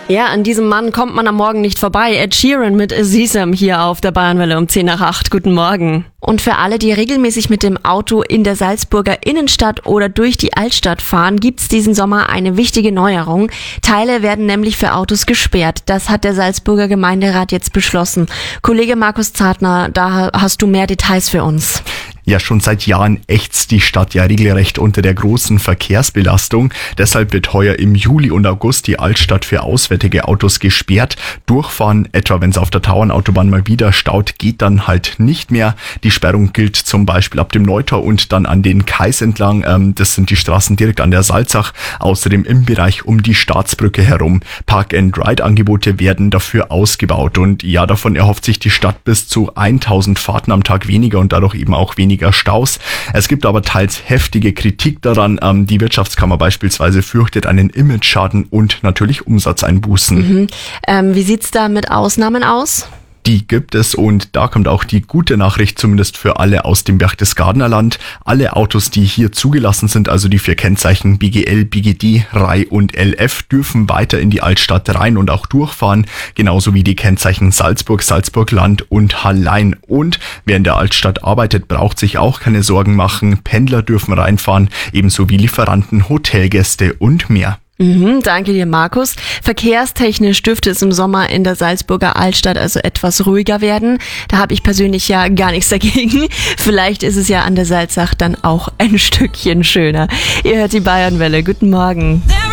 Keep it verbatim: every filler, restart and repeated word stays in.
Ja, an diesem Mann kommt man am Morgen nicht vorbei. Ed Sheeran mit Sesam hier auf der Bayernwelle um zehn nach acht. Guten Morgen. Und für alle, die regelmäßig mit dem Auto in der Salzburger Innenstadt oder durch die Altstadt fahren, gibt's diesen Sommer eine wichtige Neuerung. Teile werden nämlich für Autos gesperrt. Das hat der Salzburger Gemeinderat jetzt beschlossen. Kollege Markus Zartner, da hast du mehr Details für uns. Ja, schon seit Jahren ächzt die Stadt ja regelrecht unter der großen Verkehrsbelastung. Deshalb wird heuer im Juli und August die Altstadt für auswärtige Autos gesperrt. Durchfahren, etwa wenn es auf der Tauernautobahn mal wieder staut, geht dann halt nicht mehr. Die Sperrung gilt zum Beispiel ab dem Neutor und dann an den Kais entlang. Ähm, das sind die Straßen direkt an der Salzach. Außerdem im Bereich um die Staatsbrücke herum. Park-and-Ride-Angebote werden dafür ausgebaut. Und ja, davon erhofft sich die Stadt bis zu tausend Fahrten am Tag weniger und dadurch eben auch weniger Staus. Es gibt aber teils heftige Kritik daran. Ähm, die Wirtschaftskammer beispielsweise fürchtet einen Imageschaden und natürlich Umsatzeinbußen. Mhm. Ähm, wie sieht's da mit Ausnahmen aus? Die gibt es und da kommt auch die gute Nachricht, zumindest für alle aus dem Berchtesgadener Land. Alle Autos, die hier zugelassen sind, also die vier Kennzeichen B G L, B G D, R A I und L F, dürfen weiter in die Altstadt rein und auch durchfahren. Genauso wie die Kennzeichen Salzburg, Salzburgland und Hallein. Und wer in der Altstadt arbeitet, braucht sich auch keine Sorgen machen. Pendler dürfen reinfahren, ebenso wie Lieferanten, Hotelgäste und mehr. Mhm, danke dir, Markus. Verkehrstechnisch dürfte es im Sommer in der Salzburger Altstadt also etwas ruhiger werden. Da habe ich persönlich ja gar nichts dagegen. Vielleicht ist es ja an der Salzach dann auch ein Stückchen schöner. Ihr hört die Bayernwelle. Guten Morgen.